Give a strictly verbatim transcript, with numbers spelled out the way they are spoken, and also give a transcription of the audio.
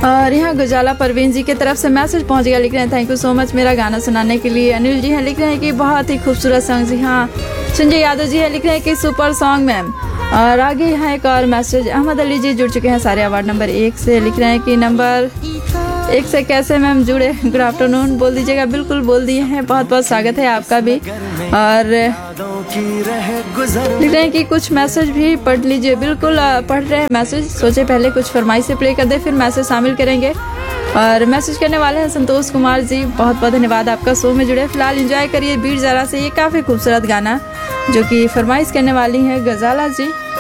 और यहाँ गुजाला परवीन जी की तरफ से मैसेज पहुँच गया, लिख रहे हैं थैंक यू सो मच मेरा गाना सुनाने के लिए। अनिल जी हैं, लिख रहे हैं कि बहुत ही खूबसूरत सॉन्ग। जी हाँ। संजय यादव जी है, लिख रहे हैं कि सुपर सॉन्ग मैम। और आगे यहाँ एक और मैसेज, अहमद अली जी जुड़ चुके हैं सारे अवार्ड नंबर एक से, लिख रहे हैं कि नंबर एक से कैसे मैम जुड़े, गुड आफ्टरनून बोल दीजिएगा। बिल्कुल बोल दिए हैं, बहुत बहुत स्वागत है आपका भी। और लिख रहे हैं कि कुछ मैसेज भी पढ़ लीजिए। बिल्कुल पढ़ रहे हैं मैसेज, सोचे पहले कुछ फरमाइश से प्ले कर दे फिर मैसेज शामिल करेंगे। और मैसेज करने वाले हैं संतोष कुमार जी, बहुत बहुत धन्यवाद आपका शो में जुड़े। फिलहाल एंजॉय करिए बीर जरा से ये काफ़ी खूबसूरत गाना जो कि फरमाइश करने वाली है गजाला जी।